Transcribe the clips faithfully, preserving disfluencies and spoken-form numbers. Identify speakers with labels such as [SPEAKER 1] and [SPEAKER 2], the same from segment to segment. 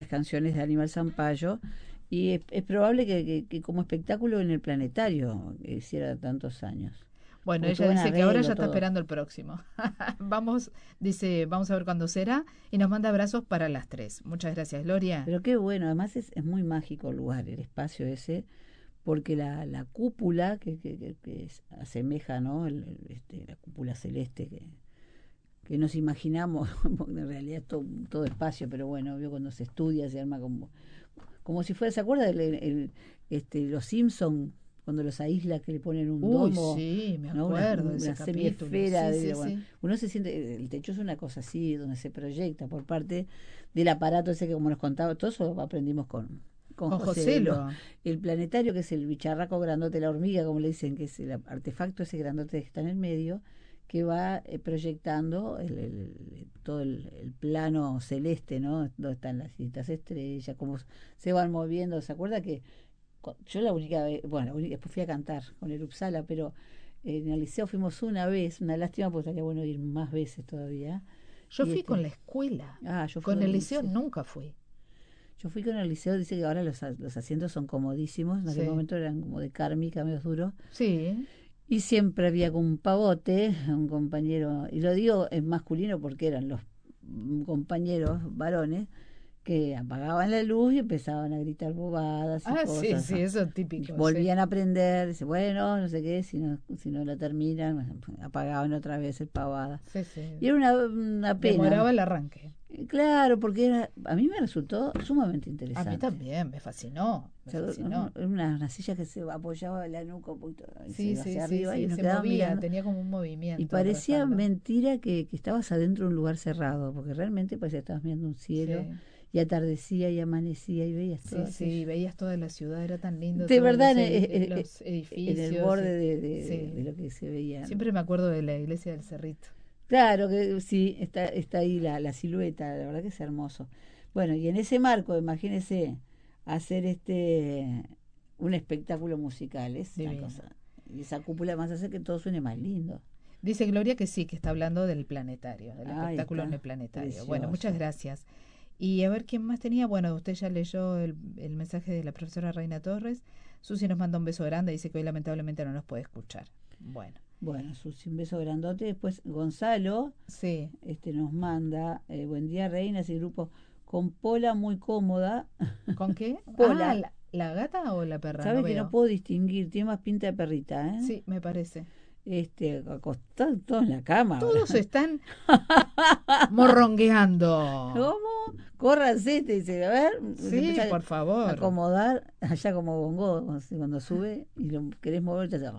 [SPEAKER 1] canciones de Aníbal Zampayo, y es, es probable que, que, que como espectáculo en el Planetario hiciera tantos años.
[SPEAKER 2] Bueno,
[SPEAKER 1] Porque
[SPEAKER 2] ella
[SPEAKER 1] tuvo un
[SPEAKER 2] dice que ahora
[SPEAKER 1] arreglo,
[SPEAKER 2] ya está
[SPEAKER 1] todo.
[SPEAKER 2] esperando el próximo. Vamos, dice, vamos a ver cuándo será y nos manda abrazos para las tres. Muchas gracias, Gloria.
[SPEAKER 1] Pero qué bueno, además es, es muy mágico el lugar, el espacio ese, porque la, la cúpula que, que, que, que es- asemeja, ¿no? El- el, este, la cúpula celeste que, que nos imaginamos, porque en realidad es todo, todo espacio, pero bueno, obvio cuando se estudia se arma como, como si fuera, ¿se acuerda del el, el, este, los Simpson cuando los aísla que le ponen un
[SPEAKER 2] Uy,
[SPEAKER 1] domo,
[SPEAKER 2] sí, me
[SPEAKER 1] ¿no? Una,
[SPEAKER 2] acuerdo de ese
[SPEAKER 1] una
[SPEAKER 2] capítulo.
[SPEAKER 1] semiesfera
[SPEAKER 2] Sí,
[SPEAKER 1] de,
[SPEAKER 2] sí,
[SPEAKER 1] bueno,
[SPEAKER 2] sí.
[SPEAKER 1] uno se siente, el techo es una cosa así, donde se proyecta por parte del aparato ese que como nos contaba, todo eso aprendimos con, con
[SPEAKER 2] Con
[SPEAKER 1] José Velo.
[SPEAKER 2] Joselo.
[SPEAKER 1] El planetario, que es el bicharraco grandote, la hormiga, como le dicen, que es el artefacto ese grandote que está en el medio, que va eh, proyectando el, el- el- todo el, el plano celeste, ¿no? Donde están las distintas estrellas, cómo se van moviendo. ¿Se acuerda que cu- yo la única vez, bueno, la única- después fui a cantar con el Uppsala, pero en el liceo fuimos una vez, una lástima porque estaría bueno ir más veces todavía.
[SPEAKER 2] Yo
[SPEAKER 1] Y
[SPEAKER 2] fui con
[SPEAKER 1] este,
[SPEAKER 2] la escuela.
[SPEAKER 1] ah, yo fui
[SPEAKER 2] Con
[SPEAKER 1] con
[SPEAKER 2] el
[SPEAKER 1] el
[SPEAKER 2] liceo
[SPEAKER 1] liceo.
[SPEAKER 2] nunca fui.
[SPEAKER 1] Yo fui con el liceo, dice que ahora los, a- los asientos son comodísimos, en aquel
[SPEAKER 2] Sí.
[SPEAKER 1] momento eran como de cármica, medio duros,
[SPEAKER 2] Sí.
[SPEAKER 1] y siempre había como un pavote, un compañero, y lo digo en masculino porque eran los mm, compañeros varones que apagaban la luz y empezaban a gritar bobadas y
[SPEAKER 2] Ah, sí,
[SPEAKER 1] cosas.
[SPEAKER 2] sí, eso es
[SPEAKER 1] Y
[SPEAKER 2] típico, sí.
[SPEAKER 1] volvían a aprender, dice, bueno, no sé qué, si no, si no la terminan, bueno, apagaban otra vez el pavada.
[SPEAKER 2] Sí, sí.
[SPEAKER 1] Y era una, una
[SPEAKER 2] Demoraba
[SPEAKER 1] pena.
[SPEAKER 2] el arranque.
[SPEAKER 1] Eh, Claro, porque era, a mí me resultó sumamente
[SPEAKER 2] A
[SPEAKER 1] interesante.
[SPEAKER 2] mí también, me fascinó,
[SPEAKER 1] O
[SPEAKER 2] me
[SPEAKER 1] sea,
[SPEAKER 2] fascinó.
[SPEAKER 1] era una, una silla que se apoyaba la nuca un poquito y se
[SPEAKER 2] Sí,
[SPEAKER 1] iba
[SPEAKER 2] sí,
[SPEAKER 1] hacia
[SPEAKER 2] sí,
[SPEAKER 1] arriba y
[SPEAKER 2] sí,
[SPEAKER 1] nos
[SPEAKER 2] se
[SPEAKER 1] quedábamos
[SPEAKER 2] movía,
[SPEAKER 1] mirando.
[SPEAKER 2] tenía como un
[SPEAKER 1] Y
[SPEAKER 2] movimiento el
[SPEAKER 1] parecía
[SPEAKER 2] respaldo.
[SPEAKER 1] mentira que, que estabas adentro de un lugar cerrado, porque realmente parecía que estabas viendo un cielo
[SPEAKER 2] Sí,
[SPEAKER 1] y atardecía y amanecía y veías todo
[SPEAKER 2] sí, sí,
[SPEAKER 1] aquello.
[SPEAKER 2] veías toda la ciudad, era tan lindo,
[SPEAKER 1] De
[SPEAKER 2] todos
[SPEAKER 1] verdad,
[SPEAKER 2] los,
[SPEAKER 1] en,
[SPEAKER 2] edi-
[SPEAKER 1] eh,
[SPEAKER 2] eh,
[SPEAKER 1] eh,
[SPEAKER 2] los
[SPEAKER 1] en el
[SPEAKER 2] edificios.
[SPEAKER 1] borde
[SPEAKER 2] Y,
[SPEAKER 1] de, de-
[SPEAKER 2] sí,
[SPEAKER 1] de lo que se veía.
[SPEAKER 2] siempre me acuerdo de la iglesia del Cerrito.
[SPEAKER 1] Claro que sí, está, está ahí la, la silueta, la verdad que es hermoso. Bueno, y en ese marco, imagínese hacer este un espectáculo musical, es una
[SPEAKER 2] Divino.
[SPEAKER 1] cosa. Y esa cúpula más hace que todo suene más lindo.
[SPEAKER 2] Dice Gloria que sí, que está hablando del planetario, del
[SPEAKER 1] Ahí
[SPEAKER 2] espectáculo en
[SPEAKER 1] está,
[SPEAKER 2] el planetario. Bueno,
[SPEAKER 1] precioso.
[SPEAKER 2] muchas gracias. Y a ver quién más tenía. Bueno, usted ya leyó el, el mensaje de la profesora Reina Torres. Susi nos manda un beso grande, dice que hoy lamentablemente no nos puede escuchar. Bueno,
[SPEAKER 1] Bueno, Susi, un beso grandote. Después Gonzalo
[SPEAKER 2] sí.
[SPEAKER 1] este, nos manda, eh, buen día, Reina, ese grupo con Pola muy cómoda.
[SPEAKER 2] ¿Con qué? Ah,
[SPEAKER 1] Pola,
[SPEAKER 2] ¿la, la gata o la perra? No
[SPEAKER 1] sabe que no
[SPEAKER 2] veo.
[SPEAKER 1] puedo distinguir, tiene más pinta de perrita, ¿eh?
[SPEAKER 2] Sí, me parece.
[SPEAKER 1] Este, acostado todo en la cama ahora.
[SPEAKER 2] Todos están morrongueando.
[SPEAKER 1] ¿Cómo? Córranse, te dice, a ver, se
[SPEAKER 2] Sí,
[SPEAKER 1] empieza
[SPEAKER 2] por
[SPEAKER 1] a
[SPEAKER 2] favor.
[SPEAKER 1] acomodar, allá como bongo, cuando cuando sube y lo querés mover, te hace...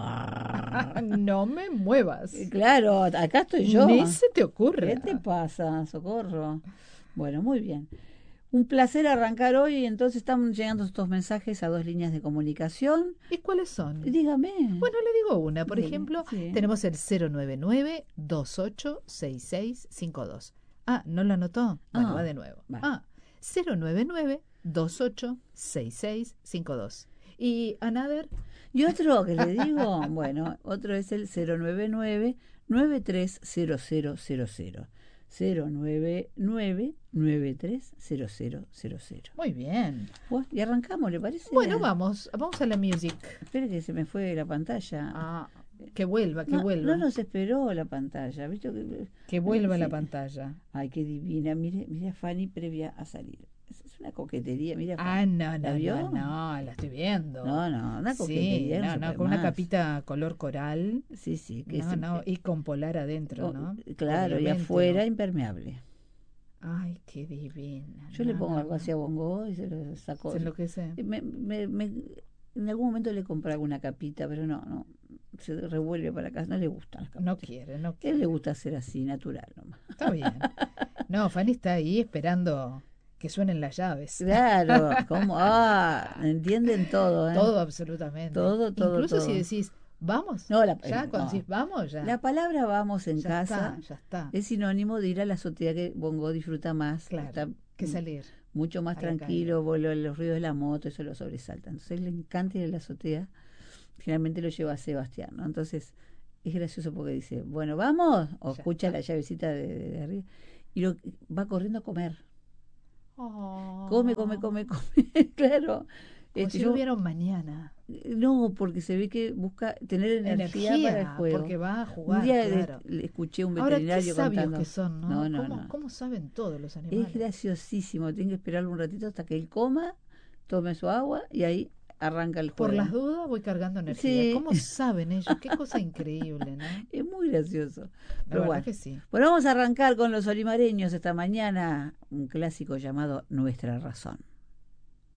[SPEAKER 2] No me muevas.
[SPEAKER 1] Eh, Claro, acá estoy yo.
[SPEAKER 2] Ni se te
[SPEAKER 1] ¿Qué
[SPEAKER 2] ocurra.
[SPEAKER 1] te pasa, Socorro? Bueno, muy bien. Un placer arrancar hoy y entonces están llegando estos mensajes a dos líneas de comunicación.
[SPEAKER 2] ¿Y cuáles son?
[SPEAKER 1] Dígame.
[SPEAKER 2] Bueno, le digo una. Por
[SPEAKER 1] Dele,
[SPEAKER 2] ejemplo,
[SPEAKER 1] sí.
[SPEAKER 2] tenemos el cero nueve nueve, dos ocho seis seis cinco dos. Ah, ¿no lo anotó? Bueno,
[SPEAKER 1] Ah,
[SPEAKER 2] va de nuevo.
[SPEAKER 1] va.
[SPEAKER 2] Ah, cero nueve nueve, dos ocho seis seis cinco dos. Y Another,
[SPEAKER 1] Y otro que le digo, bueno, otro es el cero nueve nueve, nueve tres cero cero cero cero. cero nueve nueve, nueve tres cero cero cero cero.
[SPEAKER 2] muy bien.
[SPEAKER 1] Bueno, y arrancamos, ¿le parece?
[SPEAKER 2] Bueno, vamos, vamos a la music.
[SPEAKER 1] Espere que se me fue la pantalla.
[SPEAKER 2] Ah, que vuelva, que
[SPEAKER 1] no,
[SPEAKER 2] vuelva.
[SPEAKER 1] no nos esperó la pantalla, ¿viste? Que,
[SPEAKER 2] Que vuelva
[SPEAKER 1] sí.
[SPEAKER 2] la pantalla.
[SPEAKER 1] Ay, qué divina. Mire, mire a Fanny previa a salir. Es, es una coquetería, mira.
[SPEAKER 2] Ah, no,
[SPEAKER 1] ¿La
[SPEAKER 2] no,
[SPEAKER 1] vio?
[SPEAKER 2] no, no, la estoy viendo.
[SPEAKER 1] No, no, una
[SPEAKER 2] Sí,
[SPEAKER 1] coquetería.
[SPEAKER 2] no,
[SPEAKER 1] se
[SPEAKER 2] no,
[SPEAKER 1] puede
[SPEAKER 2] con una
[SPEAKER 1] más.
[SPEAKER 2] capita color coral.
[SPEAKER 1] Sí, sí. Que
[SPEAKER 2] No,
[SPEAKER 1] se-
[SPEAKER 2] no, y con polar adentro,
[SPEAKER 1] oh,
[SPEAKER 2] ¿no?
[SPEAKER 1] Claro, y
[SPEAKER 2] Obviamente,
[SPEAKER 1] afuera
[SPEAKER 2] ¿no?
[SPEAKER 1] impermeable.
[SPEAKER 2] Ay, qué divina.
[SPEAKER 1] Yo
[SPEAKER 2] No,
[SPEAKER 1] le pongo
[SPEAKER 2] no,
[SPEAKER 1] algo
[SPEAKER 2] no.
[SPEAKER 1] así a Bongo y se lo saco.
[SPEAKER 2] Se enloquece.
[SPEAKER 1] Me, me, me- en algún momento le compré alguna capita, pero no, no. Se revuelve para acá. No le gustan las capitas.
[SPEAKER 2] No quiere, no
[SPEAKER 1] A él
[SPEAKER 2] quiere.
[SPEAKER 1] le gusta ser así, natural nomás.
[SPEAKER 2] Está bien. No, Fanny está ahí esperando que suenen las llaves.
[SPEAKER 1] Claro, como, ah, entienden todo, ¿eh?
[SPEAKER 2] Todo, absolutamente.
[SPEAKER 1] Todo, todo,
[SPEAKER 2] Incluso
[SPEAKER 1] todo.
[SPEAKER 2] si decís, vamos.
[SPEAKER 1] No, la-
[SPEAKER 2] ya,
[SPEAKER 1] no.
[SPEAKER 2] cuando decís, vamos, ya.
[SPEAKER 1] La palabra vamos en
[SPEAKER 2] ya
[SPEAKER 1] casa
[SPEAKER 2] está, ya está.
[SPEAKER 1] es sinónimo de ir a la azotea que Bongo disfruta más.
[SPEAKER 2] Claro,
[SPEAKER 1] Está
[SPEAKER 2] que salir.
[SPEAKER 1] mucho más
[SPEAKER 2] a la
[SPEAKER 1] tranquilo, vuelo, los ruidos de la moto, eso lo sobresalta. Entonces a él le encanta ir a la azotea. Generalmente lo lleva a Sebastián, ¿no? Entonces es gracioso porque dice, bueno, vamos, o
[SPEAKER 2] Ya
[SPEAKER 1] escucha
[SPEAKER 2] está.
[SPEAKER 1] la llavecita de, de- de arriba, y lo, va corriendo a comer.
[SPEAKER 2] Oh.
[SPEAKER 1] Come, come, come, come. Claro.
[SPEAKER 2] Como
[SPEAKER 1] Este,
[SPEAKER 2] si
[SPEAKER 1] yo-
[SPEAKER 2] no hubiera un mañana.
[SPEAKER 1] no, porque se ve que busca tener energía,
[SPEAKER 2] Energía,
[SPEAKER 1] para el juego.
[SPEAKER 2] porque va a jugar,
[SPEAKER 1] Un día le-
[SPEAKER 2] claro.
[SPEAKER 1] le escuché un
[SPEAKER 2] Ahora, qué
[SPEAKER 1] veterinario
[SPEAKER 2] sabios
[SPEAKER 1] contando.
[SPEAKER 2] que son, ¿no?
[SPEAKER 1] No, no,
[SPEAKER 2] ¿Cómo,
[SPEAKER 1] no.
[SPEAKER 2] cómo saben todos los animales?
[SPEAKER 1] Es graciosísimo. Tienen que esperarlo un ratito hasta que él coma, tome su agua y ahí arranca el
[SPEAKER 2] Por
[SPEAKER 1] juego.
[SPEAKER 2] las dudas voy cargando energía.
[SPEAKER 1] Sí.
[SPEAKER 2] ¿Cómo saben ellos? Qué cosa increíble, ¿no?
[SPEAKER 1] Es muy gracioso.
[SPEAKER 2] La
[SPEAKER 1] Pero
[SPEAKER 2] verdad
[SPEAKER 1] bueno.
[SPEAKER 2] que sí.
[SPEAKER 1] Bueno, vamos a arrancar con los olimareños esta mañana. Un clásico llamado Nuestra Razón.